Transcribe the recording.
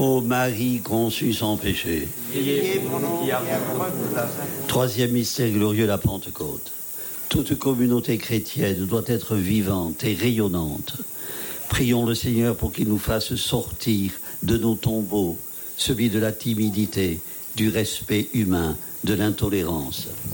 Ô Marie conçue sans péché. Priez pour nous qui avons la Troisième mystère glorieux, la Pentecôte. Toute communauté chrétienne doit être vivante et rayonnante. Prions le Seigneur pour qu'il nous fasse sortir de nos tombeaux, celui de la timidité, du respect humain, de l'intolérance.